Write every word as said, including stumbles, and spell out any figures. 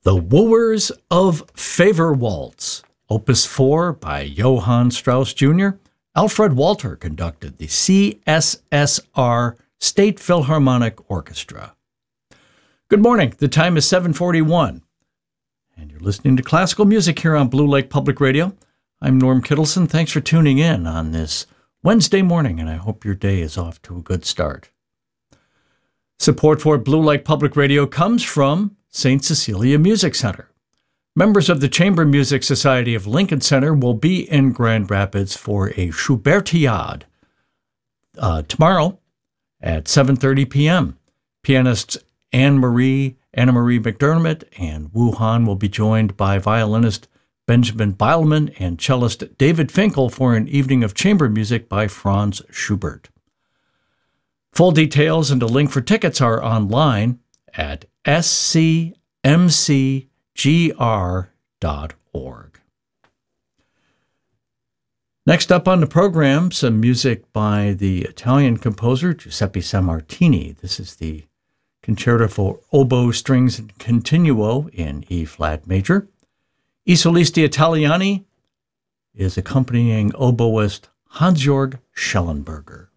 The Wooers of Favor Waltz, Opus four by Johann Strauss Junior Alfred Walter conducted the C S S R State Philharmonic Orchestra. Good morning. The time is seven forty-one, and you're listening to classical music here on Blue Lake Public Radio. I'm Norm Kittleson. Thanks for tuning in on this Wednesday morning, and I hope your day is off to a good start. Support for Blue Lake Public Radio comes from Saint Cecilia Music Center. Members of the Chamber Music Society of Lincoln Center will be in Grand Rapids for a Schubertiade uh, tomorrow at seven thirty p.m. Pianists Anne-Marie, Anna-Marie McDermott and Wu Han will be joined by violinist Benjamin Beilman and cellist David Finkel for an evening of chamber music by Franz Schubert. Full details and a link for tickets are online at s c m c g r dot org. Next up on the program, some music by the Italian composer Giuseppe Sammartini. This is the Concerto for Oboe, Strings, and Continuo in E-flat major. I Solisti Italiani is accompanying oboist Hans-Jörg Schellenberger.